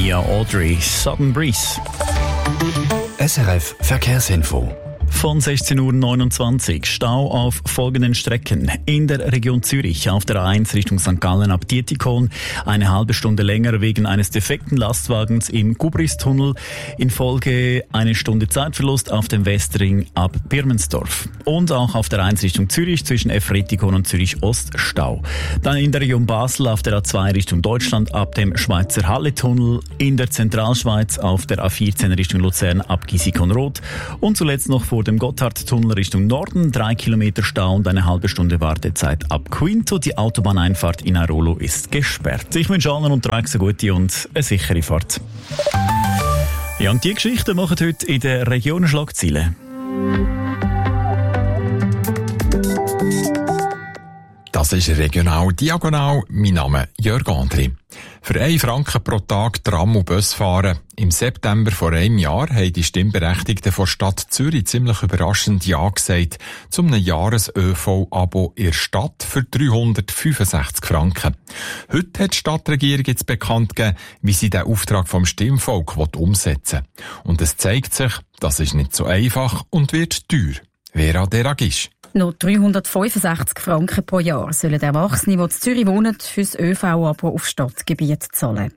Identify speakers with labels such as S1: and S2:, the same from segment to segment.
S1: Mia Audrey, Southern Breeze.
S2: SRF Verkehrsinfo.
S1: Von 16.29 Uhr Stau auf folgenden Strecken. In der Region Zürich auf der A1 Richtung St. Gallen ab Dietikon eine halbe Stunde länger wegen eines defekten Lastwagens im Gubristunnel. In Folge eine Stunde Zeitverlust auf dem Westring ab Birmensdorf. Und auch auf der A1 Richtung Zürich zwischen Efretikon und Zürich Ost Stau. Dann in der Region Basel auf der A2 Richtung Deutschland ab dem Schweizer Halle-Tunnel. In der Zentralschweiz auf der A14 Richtung Luzern ab Gisikon-Rot. Und zuletzt noch vor dem Gotthardtunnel Richtung Norden 3 Kilometer Stau und eine halbe Stunde Wartezeit ab Quinto. Die Autobahneinfahrt in Airolo ist gesperrt. Ich wünsche allen unterwegs eine gute und eine sichere Fahrt. Ja, und die Geschichten machen heute in der Region Schlagzeilen.
S3: Das ist Regional Diagonal. Mein Name ist Jörg Andri. Für 1 Franken pro Tag Tram und Bus fahren. Im September vor einem Jahr haben die Stimmberechtigten von Stadt Zürich ziemlich überraschend Ja gesagt zu einem Jahres-ÖV-Abo in der Stadt für 365 Franken. Heute hat die Stadtregierung jetzt bekannt gegeben, wie sie den Auftrag vom Stimmvolk umsetzen will. Und es zeigt sich, das ist nicht so einfach und wird teuer. Vera Deragisch.
S4: Noch 365 Franken pro Jahr sollen Erwachsene, die in Zürich wohnen, für das ÖV-Abo auf Stadtgebiet zahlen.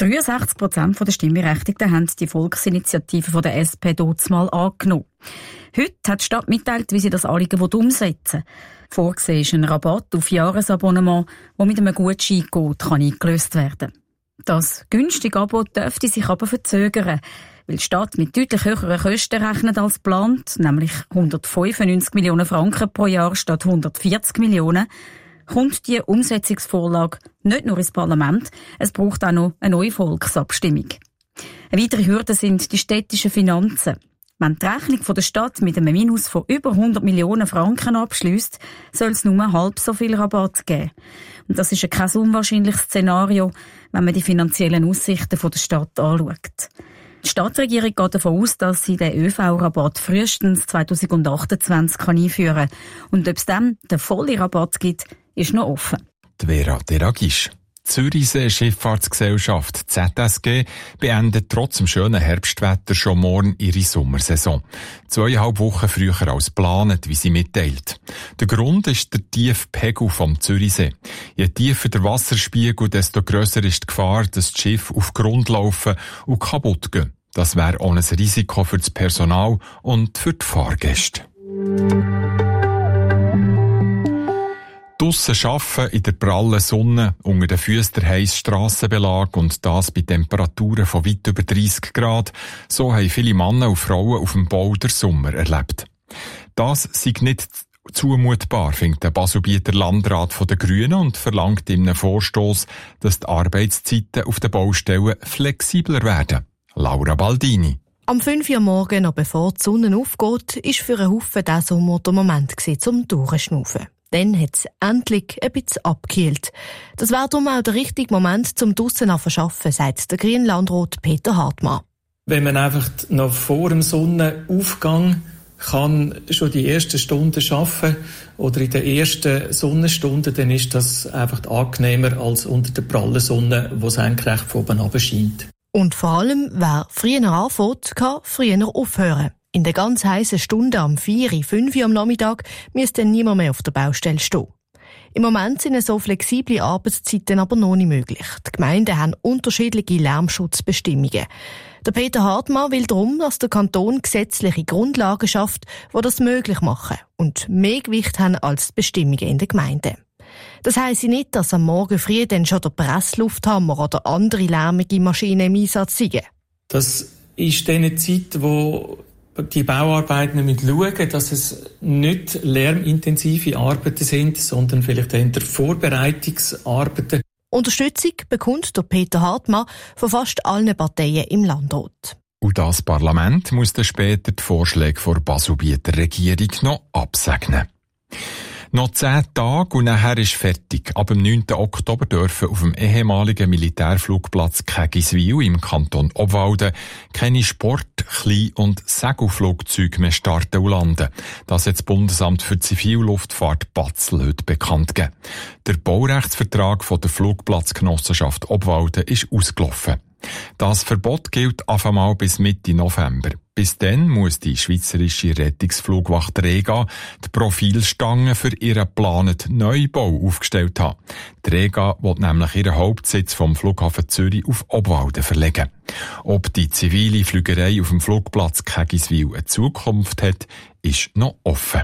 S4: 63% der Stimmberechtigten haben die Volksinitiative von der SP mal angenommen. Heute hat die Stadt mitteilt, wie sie das Anliegen umsetzen will. Vorgesehen ist ein Rabatt auf Jahresabonnement, das mit einem Gutscheincode eingelöst werden kann. Das günstige Abo dürfte sich aber verzögern, weil die Stadt mit deutlich höheren Kosten rechnet als geplant, nämlich 195 Millionen Franken pro Jahr statt 140 Millionen, kommt die Umsetzungsvorlage nicht nur ins Parlament, es braucht auch noch eine neue Volksabstimmung. Eine weitere Hürde sind die städtischen Finanzen. Wenn die Rechnung der Stadt mit einem Minus von über 100 Millionen Franken abschliesst, soll es nur halb so viel Rabatt geben. Und das ist kein unwahrscheinliches Szenario, wenn man die finanziellen Aussichten der Stadt anschaut. Die Stadtregierung geht davon aus, dass sie den ÖV-Rabatt frühestens 2028 einführen kann. Und ob es dann den vollen Rabatt gibt, ist noch offen.
S3: Die Vera Deragisch. Die Zürichsee Schifffahrtsgesellschaft ZSG beendet trotz dem schönen Herbstwetter schon morgen ihre Sommersaison. 2,5 Wochen früher als geplant, wie sie mitteilt. Der Grund ist der tiefe Pegel vom Zürichsee. Je tiefer der Wasserspiegel, desto grösser ist die Gefahr, dass die Schiffe auf Grund laufen und kaputt gehen. Das wäre auch ein Risiko für das Personal und für die Fahrgäste. Draussen arbeiten, in der prallen Sonne, unter den Füssen der heisse Strassenbelag und das bei Temperaturen von weit über 30 Grad. So haben viele Männer und Frauen auf dem Bau den Sommer erlebt. Das sei nicht zumutbar, findet der Baselbieter Landrat von den Grünen und verlangt in einem Vorstoss, dass die Arbeitszeiten auf den Baustellen flexibler werden. Laura Baldini.
S5: Am 5 Uhr morgens, noch bevor die Sonne aufgeht, ist für einen Haufen der Sommer der Moment zum Durchschnaufen. Dann hat es endlich ein bisschen abgekühlt. Das wäre darum auch der richtige Moment zum draussen zu arbeiten, sagt der grüne Landrat Peter Hartmann.
S6: Wenn man einfach noch vor dem Sonnenaufgang kann schon die ersten Stunden arbeiten oder in den ersten Sonnenstunden, dann ist das einfach angenehmer als unter der prallen Sonne, die senkrecht von oben runter scheint.
S5: Und vor allem, wer früher anfängt, kann früher aufhören. In der ganz heissen Stunde am 4, 5 Uhr am Nachmittag müsste dann niemand mehr auf der Baustelle stehen. Im Moment sind so flexible Arbeitszeiten aber noch nicht möglich. Die Gemeinden haben unterschiedliche Lärmschutzbestimmungen. Der Peter Hartmann will darum, dass der Kanton gesetzliche Grundlagen schafft, die das möglich machen und mehr Gewicht haben als die Bestimmungen in den Gemeinden. Das heisst nicht, dass am Morgen früh dann schon der Presslufthammer oder andere lärmige Maschinen im Einsatz sind.
S6: Das ist eine Zeit, wo die Bauarbeiten schauen, dass es nicht lärmintensive Arbeiten sind, sondern vielleicht eher Vorbereitungsarbeiten.
S5: Unterstützung bekommt der Peter Hartmann von fast allen Parteien im Landrat.
S3: Und das Parlament muss dann später die Vorschläge der Baselbieter Regierung noch absegnen. Noch 10 Tage und nachher ist fertig. Ab dem 9. Oktober dürfen auf dem ehemaligen Militärflugplatz Kägiswil im Kanton Obwalden keine Sport-, Klein- und Segelflugzeuge mehr starten und landen. Das hat das Bundesamt für Zivilluftfahrt Batzel heute bekannt gegeben. Der Baurechtsvertrag von der Flugplatzgenossenschaft Obwalden ist ausgelaufen. Das Verbot gilt auf einmal bis Mitte November. Bis dann muss die schweizerische Rettungsflugwacht Rega die Profilstangen für ihren geplanten Neubau aufgestellt haben. Die Rega will nämlich ihren Hauptsitz vom Flughafen Zürich auf Obwalden verlegen. Ob die zivile Flügerei auf dem Flugplatz Kägiswil eine Zukunft hat, ist noch offen.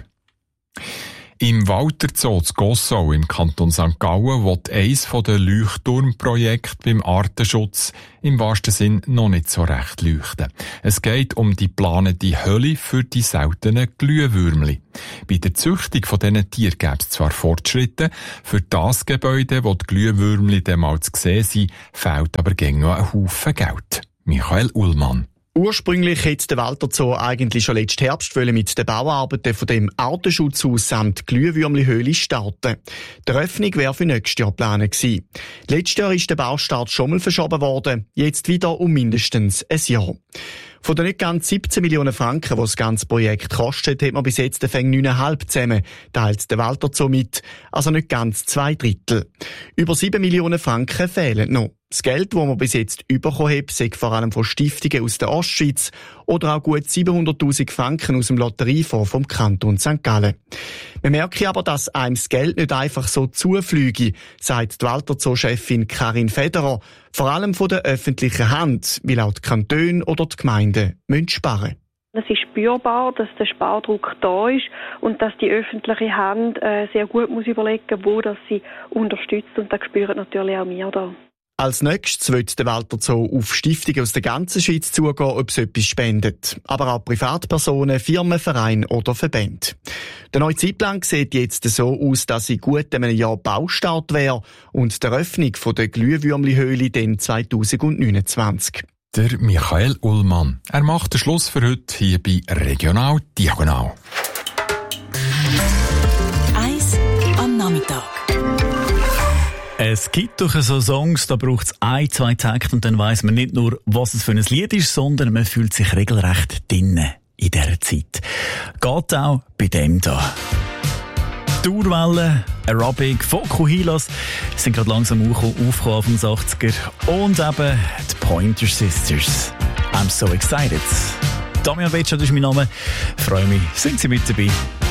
S3: Im Walter Zoo zu Gossau im Kanton St. Gallen will eines der Leuchtturmprojekte beim Artenschutz im wahrsten Sinn noch nicht so recht leuchten. Es geht um die geplante Höhle für die seltenen Glühwürmli. Bei der Züchtung von diesen Tieren gäbe es zwar Fortschritte, für das Gebäude, wo die Glühwürmli dann mal zu sehen sind, fehlt aber gäng noch ein Haufen Geld. Michael Ullmann.
S7: Ursprünglich hätte der Walter Zoo eigentlich schon letzten Herbst mit den Bauarbeiten von dem Artenschutzhaus samt Glühwürmli-Höhle starten. Die Eröffnung wäre für nächstes Jahr geplant gewesen. Letztes Jahr ist der Baustart schon mal verschoben worden, jetzt wieder um mindestens ein Jahr. Von den nicht ganz 17 Millionen Franken, die das ganze Projekt kostet, hat man bis jetzt 9,5 zusammen, teilt der Walter Zoo mit, also nicht ganz 2/3. Über 7 Millionen Franken fehlen noch. Das Geld, das man bis jetzt bekommen hat, sei vor allem von Stiftungen aus der Ostschweiz oder auch gut 700'000 Franken aus dem Lotteriefonds vom Kanton St. Gallen. Man merke aber, dass einem das Geld nicht einfach so zufliege, sagt die Walter Zoo-Chefin Karin Federer, vor allem von der öffentlichen Hand, weil auch die Kantone oder die Gemeinden sparen müssen.
S8: Es ist spürbar, dass der Spardruck da ist und dass die öffentliche Hand sehr gut muss überlegen, wo das sie unterstützt, und das spüren natürlich auch wir da.
S7: Als nächstes wird der Walter Zoo auf Stiftungen aus der ganzen Schweiz zugehen, ob sie etwas spendet. Aber auch Privatpersonen, Firmen, Vereine oder Verbände. Der neue Zeitplan sieht jetzt so aus, dass in gut einem Jahr Baustart wäre und die Eröffnung der Glühwürmli-Höhle dann 2029.
S3: Der Michael Ullmann. Er macht den Schluss für heute hier bei Regional Diagonal.
S9: 1 am Nachmittag.
S1: Es gibt doch so Songs, da braucht es 1-2 Takte und dann weiss man nicht nur, was es für ein Lied ist, sondern man fühlt sich regelrecht drinnen in dieser Zeit. Geht auch bei dem da. Dauerwelle, Aerobic, Fokuhilas sind gerade langsam aufgekommen auf den 80er. Und eben die Pointer Sisters. I'm so excited. Damian Wetscher ist mein Name. Freue mich, sind Sie mit dabei?